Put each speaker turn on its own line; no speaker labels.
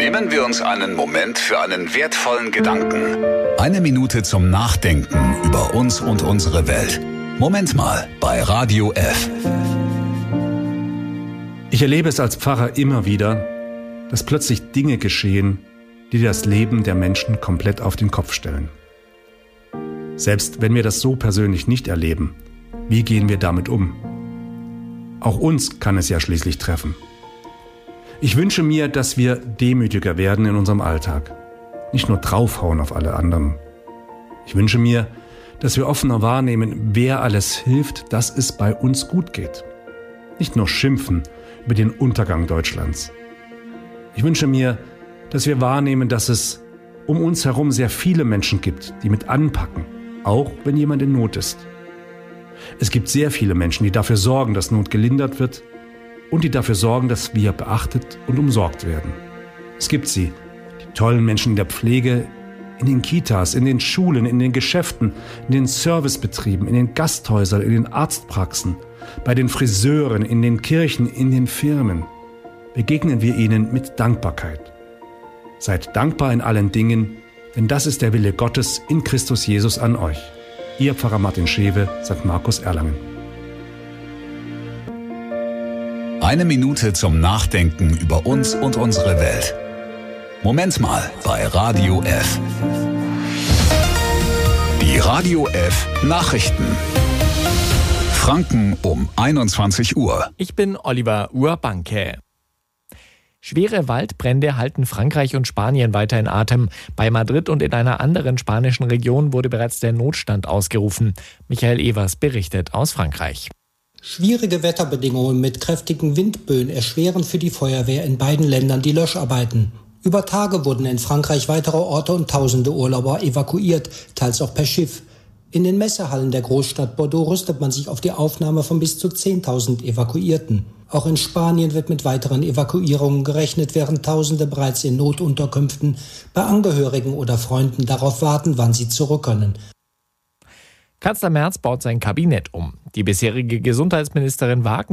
Nehmen wir uns einen Moment für einen wertvollen Gedanken. Eine Minute zum Nachdenken über uns und unsere Welt. Moment mal bei Radio F.
Ich erlebe es als Pfarrer immer wieder, dass plötzlich Dinge geschehen, die das Leben der Menschen komplett auf den Kopf stellen. Selbst wenn wir das so persönlich nicht erleben, wie gehen wir damit um? Auch uns kann es ja schließlich treffen. Ich wünsche mir, dass wir demütiger werden in unserem Alltag. Nicht nur draufhauen auf alle anderen. Ich wünsche mir, dass wir offener wahrnehmen, wer alles hilft, dass es bei uns gut geht. Nicht nur schimpfen über den Untergang Deutschlands. Ich wünsche mir, dass wir wahrnehmen, dass es um uns herum sehr viele Menschen gibt, die mit anpacken, auch wenn jemand in Not ist. Es gibt sehr viele Menschen, die dafür sorgen, dass Not gelindert wird und die dafür sorgen, dass wir beachtet und umsorgt werden. Es gibt sie, die tollen Menschen in der Pflege, in den Kitas, in den Schulen, in den Geschäften, in den Servicebetrieben, in den Gasthäusern, in den Arztpraxen, bei den Friseuren, in den Kirchen, in den Firmen. Begegnen wir ihnen mit Dankbarkeit. Seid dankbar in allen Dingen, denn das ist der Wille Gottes in Christus Jesus an euch. Ihr Pfarrer Martin Schewe, St. Markus Erlangen.
Eine Minute zum Nachdenken über uns und unsere Welt. Moment mal bei Radio F. Die Radio F Nachrichten. Franken um 21 Uhr.
Ich bin Oliver Urbanke. Schwere Waldbrände halten Frankreich und Spanien weiter in Atem. Bei Madrid und in einer anderen spanischen Region wurde bereits der Notstand ausgerufen. Michael Evers berichtet aus Frankreich.
Schwierige Wetterbedingungen mit kräftigen Windböen erschweren für die Feuerwehr in beiden Ländern die Löscharbeiten. Über Tage wurden in Frankreich weitere Orte und tausende Urlauber evakuiert, teils auch per Schiff. In den Messehallen der Großstadt Bordeaux rüstet man sich auf die Aufnahme von bis zu 10.000 Evakuierten. Auch in Spanien wird mit weiteren Evakuierungen gerechnet, während Tausende bereits in Notunterkünften bei Angehörigen oder Freunden darauf warten, wann sie zurück können.
Kanzler Merz baut sein Kabinett um. Die bisherige Gesundheitsministerin Wagen